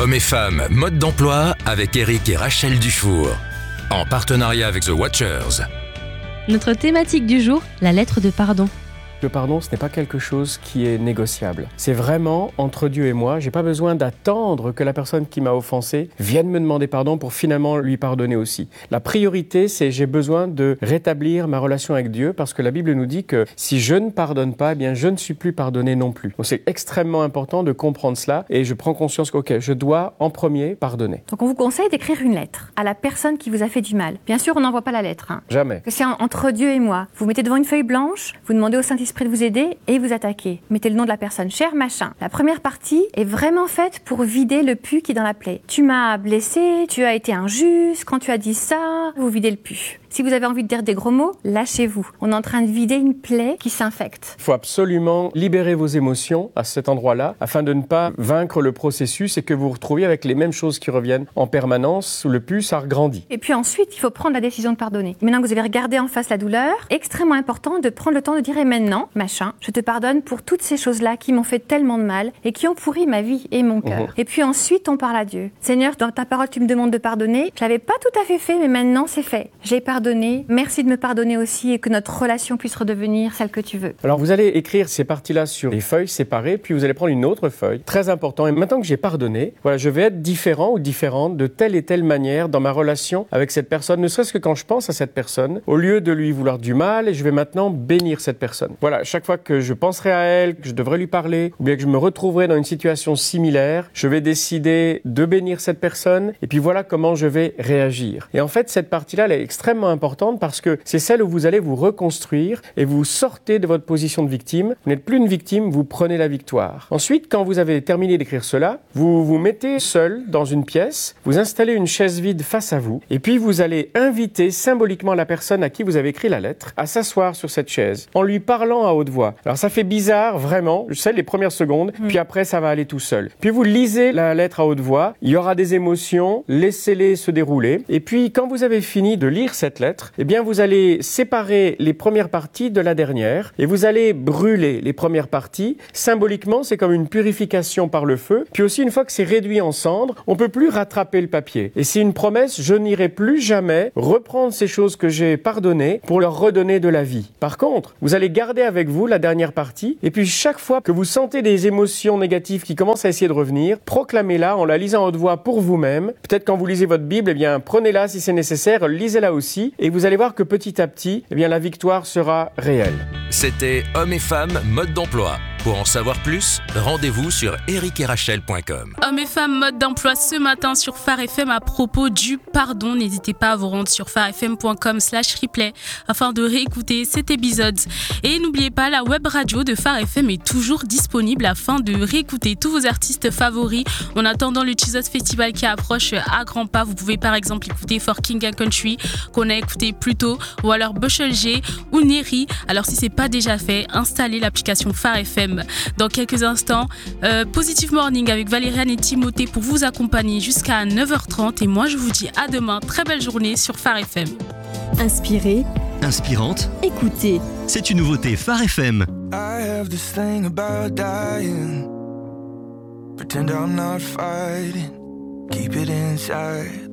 Hommes et femmes, mode d'emploi avec Eric et Rachel Dufour. En partenariat avec The Watchers. Notre thématique du jour, la lettre de pardon. Le pardon, ce n'est pas quelque chose qui est négociable. C'est vraiment entre Dieu et moi. J'ai pas besoin d'attendre que la personne qui m'a offensé vienne me demander pardon pour finalement lui pardonner aussi. La priorité, c'est j'ai besoin de rétablir ma relation avec Dieu parce que la Bible nous dit que si je ne pardonne pas, eh bien je ne suis plus pardonné non plus. Donc c'est extrêmement important de comprendre cela et je prends conscience que je dois en premier pardonner. Donc on vous conseille d'écrire une lettre à la personne qui vous a fait du mal. Bien sûr, on n'envoie pas la lettre. Jamais. C'est entre Dieu et moi. Vous mettez devant une feuille blanche, vous demandez au Saint-Esprit de vous aider et vous attaquez. Mettez le nom de la personne. Cher machin. La première partie est vraiment faite pour vider le pu qui est dans la plaie. Tu m'as blessé, tu as été injuste, quand tu as dit ça, vous videz le pu. Si vous avez envie de dire des gros mots, lâchez-vous. On est en train de vider une plaie qui s'infecte. Il faut absolument libérer vos émotions à cet endroit-là afin de ne pas vaincre le processus et que vous vous retrouviez avec les mêmes choses qui reviennent en permanence où le pu ça regrandit. Et puis ensuite, il faut prendre la décision de pardonner. Maintenant que vous avez regardé en face la douleur, extrêmement important de prendre le temps de dire et maintenant, machin, je te pardonne pour toutes ces choses-là qui m'ont fait tellement de mal et qui ont pourri ma vie et mon cœur. Et puis ensuite, on parle à Dieu. Seigneur, dans ta parole, tu me demandes de pardonner. Je l'avais pas tout à fait fait, mais maintenant c'est fait. J'ai pardonné. Merci de me pardonner aussi et que notre relation puisse redevenir celle que tu veux. Alors vous allez écrire ces parties-là sur des feuilles séparées, puis vous allez prendre une autre feuille. Très important. Et maintenant que j'ai pardonné, voilà, je vais être différent ou différente de telle et telle manière dans ma relation avec cette personne, ne serait-ce que quand je pense à cette personne, au lieu de lui vouloir du mal, et je vais maintenant bénir cette personne. Voilà, chaque fois que je penserai à elle, que je devrais lui parler, ou bien que je me retrouverai dans une situation similaire, je vais décider de bénir cette personne, et puis voilà comment je vais réagir. Et en fait, cette partie-là, elle est extrêmement importante parce que c'est celle où vous allez vous reconstruire et vous sortez de votre position de victime. Vous n'êtes plus une victime, vous prenez la victoire. Ensuite, quand vous avez terminé d'écrire cela, vous vous mettez seul dans une pièce, vous installez une chaise vide face à vous, et puis vous allez inviter symboliquement la personne à qui vous avez écrit la lettre à s'asseoir sur cette chaise en lui parlant à haute voix. Alors ça fait bizarre, vraiment, je sais les premières secondes, puis après ça va aller tout seul. Puis vous lisez la lettre à haute voix, il y aura des émotions, laissez-les se dérouler, et puis quand vous avez fini de lire cette lettre, eh bien vous allez séparer les premières parties de la dernière, et vous allez brûler les premières parties. Symboliquement, c'est comme une purification par le feu, puis aussi une fois que c'est réduit en cendres, on peut plus rattraper le papier. Et c'est une promesse, je n'irai plus jamais reprendre ces choses que j'ai pardonnées pour leur redonner de la vie. Par contre, vous allez garder avec vous la dernière partie, et puis chaque fois que vous sentez des émotions négatives qui commencent à essayer de revenir, proclamez-la en la lisant à haute voix pour vous-même. Peut-être quand vous lisez votre Bible, eh bien prenez-la si c'est nécessaire, lisez-la aussi, et vous allez voir que petit à petit, eh bien la victoire sera réelle. C'était Hommes et femmes, mode d'emploi. Pour en savoir plus, rendez-vous sur ericerachel.com. Hommes et femmes, mode d'emploi ce matin sur Phare FM à propos du pardon. N'hésitez pas à vous rendre sur pharefm.com/replay afin de réécouter cet épisode. Et n'oubliez pas, la web radio de Phare FM est toujours disponible afin de réécouter tous vos artistes favoris. En attendant le Jesus Festival qui approche à grands pas, vous pouvez par exemple écouter For King and Country qu'on a écouté plus tôt, ou alors Bushel G ou Neri. Alors si c'est pas déjà fait, installez l'application Phare FM. Dans quelques instants, Positive Morning avec Valériane et Timothée pour vous accompagner jusqu'à 9h30. Et moi, je vous dis à demain. Très belle journée sur Phare FM. Inspirée, inspirante, écoutez. C'est une nouveauté Phare FM. I have this thing about dying. Pretend I'm not fighting. Keep it inside.